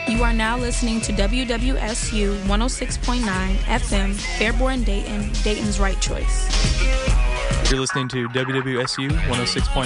You are now listening to WWSU 106.9 FM, Fairborn, Dayton, Dayton's right choice. You're listening to WWSU 106.9